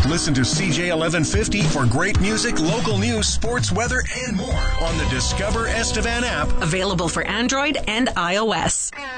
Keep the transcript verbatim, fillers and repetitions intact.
Listen to C J eleven fifty for great music, local news, sports, weather, and more on the Discover Estevan app. Available for Android and iOS.